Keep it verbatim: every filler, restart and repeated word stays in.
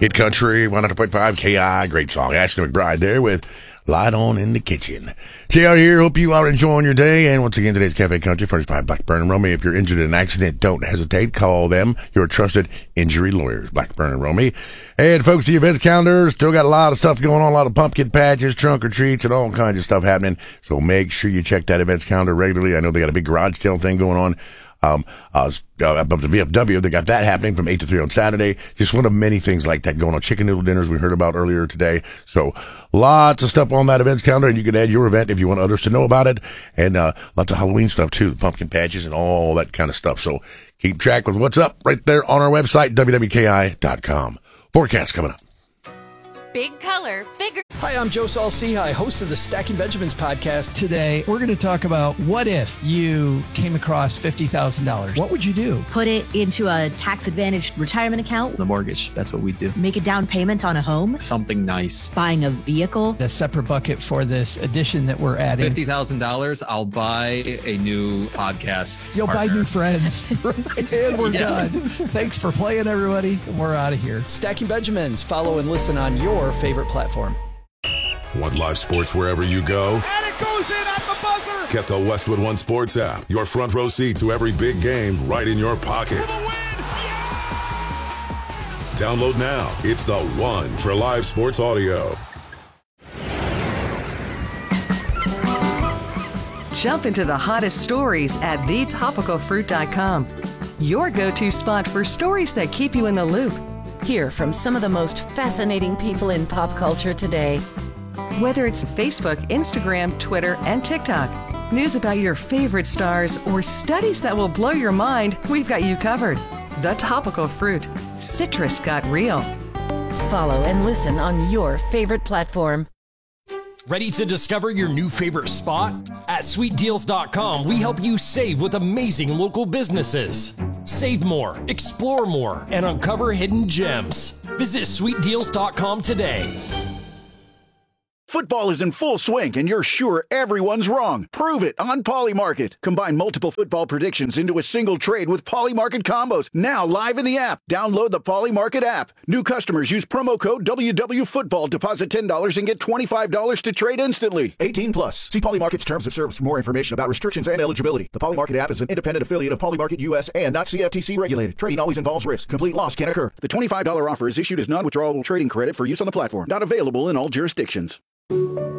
Hit Country, one hundred point five K I. Great song. Ashley McBride there with Light On in the Kitchen. Jay out here. Hope you are enjoying your day. And once again, today's Cafe Country, furnished by Blackburn and Romey. If you're injured in an accident, don't hesitate. Call them, your trusted injury lawyers, Blackburn and Romey. And folks, the events calendar still got a lot of stuff going on, a lot of pumpkin patches, trunk or treats, and all kinds of stuff happening. So make sure you check that events calendar regularly. I know they got a big garage sale thing going on. Um, uh, above the V F W, they got that happening from eight to three on Saturday. Just one of many things like that going on. Chicken noodle dinners we heard about earlier today. So lots of stuff on that events calendar, and you can add your event if you want others to know about it. And uh, lots of Halloween stuff too, the pumpkin patches and all that kind of stuff. So keep track with what's up right there on our website, W W K I dot com. Forecast coming up. Big color, bigger. Hi, I'm Joe Saul-Sehy, host of the Stacking Benjamins podcast. Today, we're going to talk about what if you came across fifty thousand dollars? What would you do? Put it into a tax-advantaged retirement account. The mortgage, that's what we do. Make a down payment on a home. Something nice. Buying a vehicle. A separate bucket for this addition that we're adding. fifty thousand dollars, I'll buy a new podcast You'll partner. buy new friends. And we're Yeah. done. Thanks for playing, everybody. We're out of here. Stacking Benjamins. Follow and listen on your favorite platform. Want live sports wherever you go? And it goes in at the buzzer. Get the Westwood One Sports app. Your front row seat to every big game right in your pocket. For the win. Yeah! Download now. It's the one for live sports audio. Jump into the hottest stories at the topical fruit dot com. Your go-to spot for stories that keep you in the loop. Hear from some of the most fascinating people in pop culture today. Whether it's Facebook, Instagram, Twitter, and TikTok, news about your favorite stars, or studies that will blow your mind, we've got you covered. The Topical Fruit. Citrus got real. Follow and listen on your favorite platform. Ready to discover your new favorite spot? At sweet deals dot com, we help you save with amazing local businesses. Save more, explore more, and uncover hidden gems. Visit sweet deals dot com today. Football is in full swing, and you're sure everyone's wrong. Prove it on Polymarket. Combine multiple football predictions into a single trade with Polymarket combos. Now live in the app. Download the Polymarket app. New customers use promo code W W Football. Deposit ten dollars and get twenty-five dollars to trade instantly. eighteen plus. See Polymarket's terms of service for more information about restrictions and eligibility. The Polymarket app is an independent affiliate of Polymarket U S and not C F T C regulated. Trading always involves risk. Complete loss can occur. The twenty-five dollars offer is issued as non-withdrawable trading credit for use on the platform. Not available in all jurisdictions.